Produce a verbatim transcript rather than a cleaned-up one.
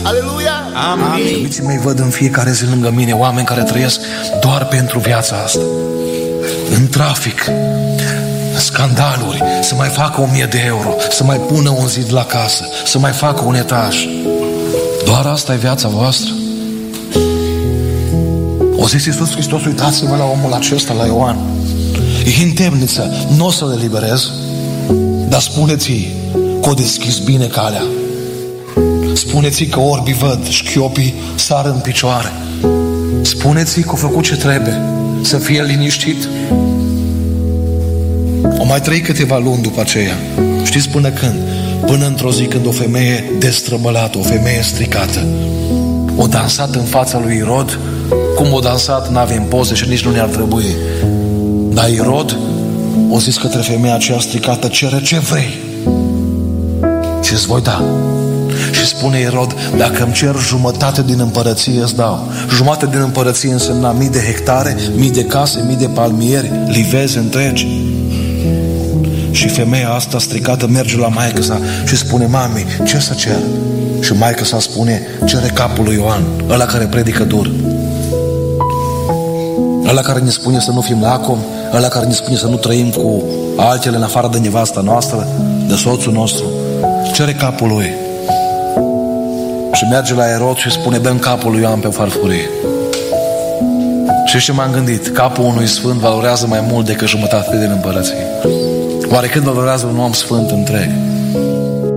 Aleluia! Amin. Uiți mei, văd în fiecare zi lângă mine oameni care trăiesc doar pentru viața asta. În trafic, scandaluri, să mai facă o mie de euro, să mai pună un zid la casă, să mai facă un etaj. Doar asta e viața voastră? O zis Iisus Hristos, uitați-vă la omul acesta, la Ioan. E în temniță, nu o să-l eliberez, dar spuneți-i că o deschis bine calea. Spuneți-i că orbii văd, șchiopii sar în picioare. Spuneți-i că a făcut ce trebuie, să fie liniștit. O mai trăi câteva luni după aceea. Știți până când? Până într-o zi când o femeie destrăbălată, o femeie stricată, o dansat în fața lui Irod. Cum o dansat, n-avem poze și nici nu ne-ar trebui. Dar Irod o zis către femeia aceea stricată, cere ce vrei și îți voi da. Și spune Irod, dacă îmi cer jumătate din împărăție, îți dau. Jumătate din împărăție însemna mii de hectare, mii de case, mii de palmieri, livezi întregi. Și femeia asta stricată merge la maică sa și spune, mami, ce să cer? Și maică sa spune, cere capul lui Ioan, ăla care predică dur, ăla care ne spune să nu fim lacom, ăla care ne spune să nu trăim cu altele în afară de nevasta noastră, de soțul nostru. Cere capul lui. Și merge la Irod și spune, dă-mi capul lui Ioan pe farfurie. Și ce m-am gândit? Capul unui sfânt valorează mai mult decât jumătate din împărăție. Oare cât valorează un om sfânt întreg?